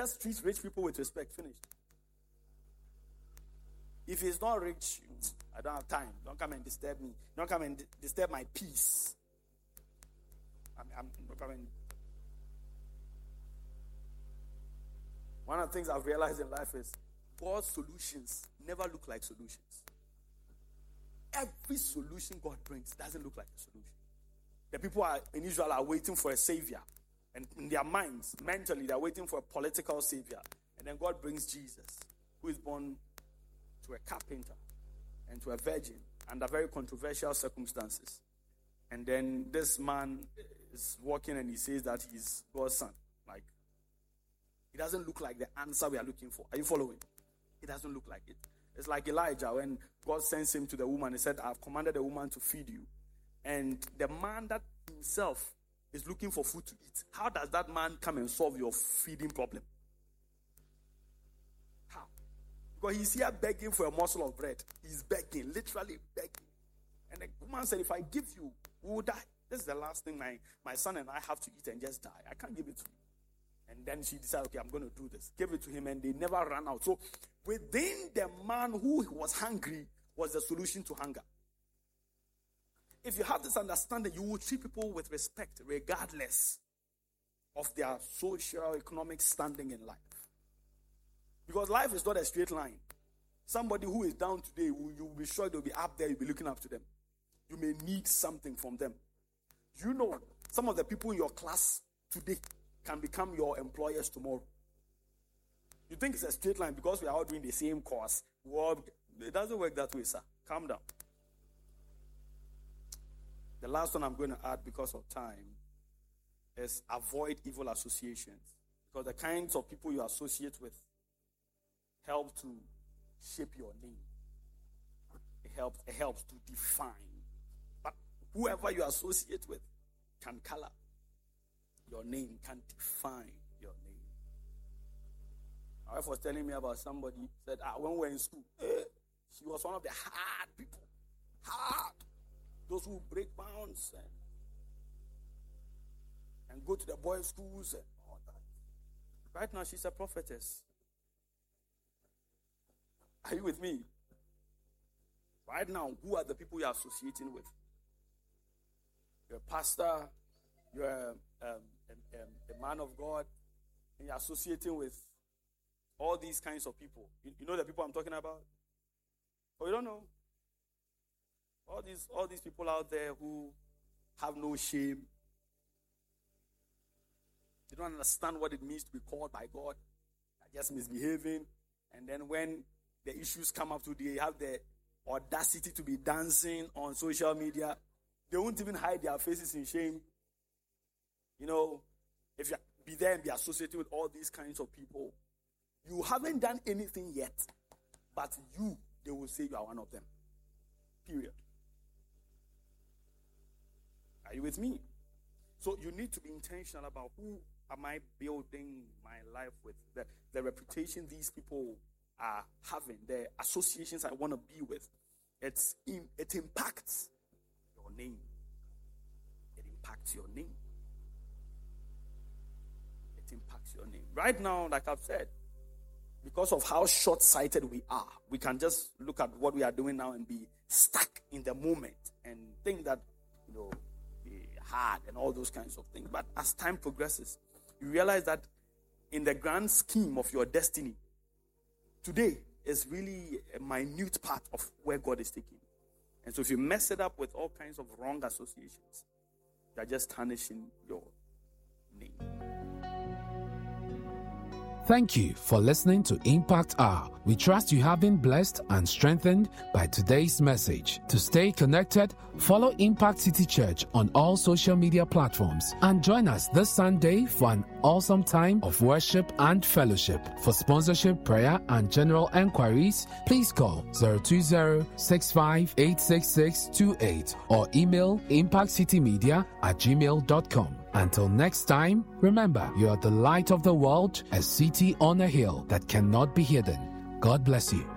just treat rich people with respect. Finished. If he's not rich, I don't have time. Don't come and disturb me. Don't come and disturb my peace. I'm not coming. One of the things I've realized in life is God's solutions never look like solutions. Every solution God brings doesn't look like a solution. The people in Israel are waiting for a savior. And in their minds, mentally, they're waiting for a political savior. And then God brings Jesus, who is born to a carpenter and to a virgin under very controversial circumstances. And then this man is walking and he says that he's God's son. Like, it doesn't look like the answer we are looking for. Are you following? It doesn't look like it. It's like Elijah when God sends him to the woman. He said, I've commanded the woman to feed you. And the man that himself is looking for food to eat. How does that man come and solve your feeding problem? How? Because he's here begging for a morsel of bread. He's begging, literally begging. And the woman said, if I give you, we will die. This is the last thing my son and I have to eat and just die. I can't give it to you. And then she decided, okay, I'm going to do this. Gave it to him and they never ran out. So within the man who was hungry was the solution to hunger. If you have this understanding, you will treat people with respect regardless of their social, economic standing in life. Because life is not a straight line. Somebody who is down today, you will be sure they'll be up there, you'll be looking up to them. You may need something from them. You know, some of the people in your class today can become your employers tomorrow. You think it's a straight line because we are all doing the same course. Well, it doesn't work that way, sir. Calm down. The last one I'm going to add because of time is avoid evil associations. Because the kinds of people you associate with help to shape your name. It helps to define. But whoever you associate with can color your name, can define your name. My wife was telling me about somebody said, when we were in school, she was one of the hard people. Hard. Those who break bounds and go to the boys' schools and all that. Right now, she's a prophetess. Are you with me? Right now, who are the people you're associating with? You're a pastor, you're a man of God, and you're associating with all these kinds of people. You know the people I'm talking about? Oh, you don't know? All these people out there who have no shame. They don't understand what it means to be called by God. They're just misbehaving. And then when the issues come up today, they have the audacity to be dancing on social media. They won't even hide their faces in shame. You know, if you be there and be associated with all these kinds of people, you haven't done anything yet, but they will say you are one of them. Period. Are you with me? So you need to be intentional about who am I building my life with, the reputation these people are having, the associations I want to be with. It impacts your name. It impacts your name. It impacts your name. Right now, like I've said, because of how short-sighted we are, we can just look at what we are doing now and be stuck in the moment and think that, hard and all those kinds of things. But as time progresses, you realize that in the grand scheme of your destiny, today is really a minute part of where God is taking you. And so if you mess it up with all kinds of wrong associations, you are just tarnishing your name. Thank you for listening to Impact Hour. We trust you have been blessed and strengthened by today's message. To stay connected, follow Impact City Church on all social media platforms and join us this Sunday for an awesome time of worship and fellowship. For sponsorship, prayer, and general enquiries, please call 020-65-86628 or email impactcitymedia@gmail.com. Until next time, remember, you are the light of the world, a city on a hill that cannot be hidden. God bless you.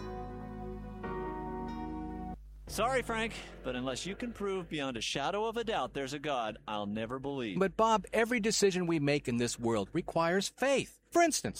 Sorry, Frank, but unless you can prove beyond a shadow of a doubt there's a God, I'll never believe. But Bob, every decision we make in this world requires faith. For instance,